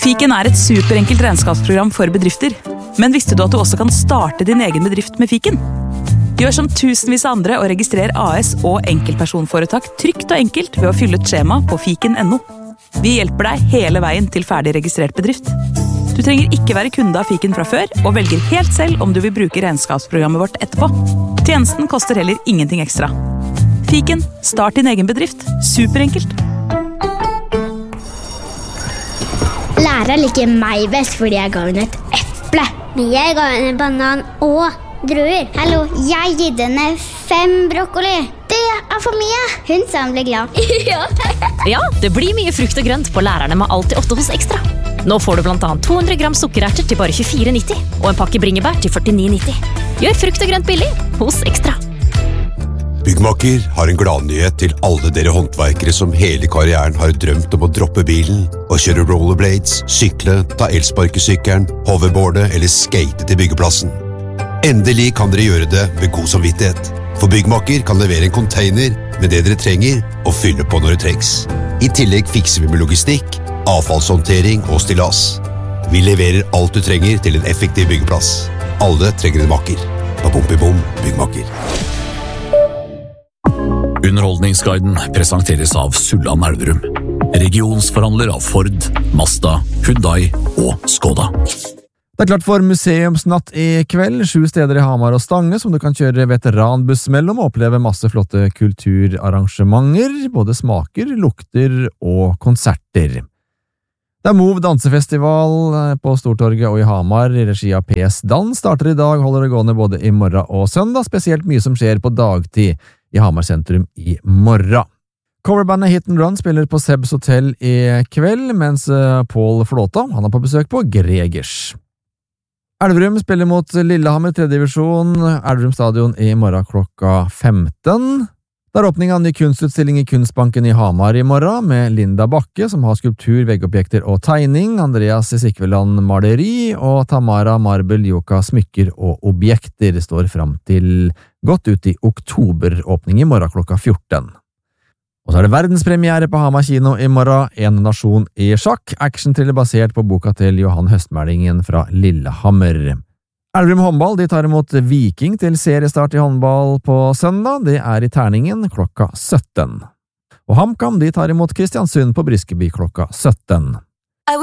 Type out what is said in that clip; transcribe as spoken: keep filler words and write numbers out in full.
Fiken er et superenkelt regnskapsprogram for bedrifter. Men visste du at du også kan starte din egen bedrift med Fiken? Gjør som tusenvis av andre og registrer A S og enkeltpersonforetak trygt og enkelt ved å fylle et skjema på fiken punktum no. Vi hjelper deg hele veien til ferdig registrert bedrift. Du trenger ikke være kunde av Fiken fra før, og velger helt selv om du vil bruke regnskapsprogrammet vårt etterpå. Tjenesten koster heller ingenting ekstra. Fiken, start din egen bedrift. Superenkelt. Læreren liker meg best fordi jeg ga henne et eple. Men jeg ga henne banan og druer. Hallo, jeg gitt henne fem brokkoli. Det er for mye. Hun sa hun ble glad. Ja. Ja, det blir mye frukt og grønt på lærerne med Alltid åtte hos Ekstra. Nå får du blant annet to hundre gram sukkererter til bare tjuefire nitti og en pakke bringebær til førtini nitti. Gjør frukt og grønt billig hos Ekstra. Byggmakker har en gladnyhet til alle dere håndverkere som hele karrieren har drømt om å droppe bilen og kjøre rollerblades, sykle, ta elsparkesykkelen, hoverboarde eller skate til byggeplassen. Endelig kan dere gjøre det med god samvittighet, for Byggmakker kan levere en container med det dere trenger og fylle på når det trengs. I tillegg fikser vi med logistikk, avfallshåndtering og stillas. Vi leverer alt du trenger til en effektiv byggeplass. Alle trenger en makker. Ba-bom-bi-bom, Byggmakker. Underholdningsguiden presenteres av Sulland Elverum, regionsforhandler av Ford, Mazda, Hyundai og Skoda. Det er klart for museumsnatt i kveld, sju steder i Hamar og Stange som du kan kjøre veteranbuss mellom og oppleve masse flotte kulturarrangementer, både smaker, lukter og konserter. Det er Move dansefestival på Stortorget og i Hamar i regi av P S Dans starter i dag, holder det gående både i morgen og søndag, spesielt mye som skjer på dagtid i Hamar sentrum i morgen. Coverbandet Hit and Run spiller på Sebs Hotel i kveld, mens Paul Flåta han er på besøk på Gregers. Elverum spiller mot Lillehammer tredje divisjon, Elverum stadion i morgen klokka femten. Det er åpning av en ny kunstutstilling i Kunstbanken i Hamar i morgen, med Linda Bakke, som har skulptur, veggobjekter og tegning, Andreas Sikveland maleri, og Tamara Marbel Joka smykker og objekter står frem til godt ut i oktober, åpning i morgen klokka fjorten. Og så er det verdenspremiere på Hamar kino i morgen, En nasjon i sjakk, action-thriller basert på boka til Johan Høstmælingen fra Lillehammer. Elverum håndball de tar imot Viking til seriestart i håndball på søndag, det er i Terningen klokka sytten. Og HamKam de tar imot Kristiansund på Briskeby klokka sytten.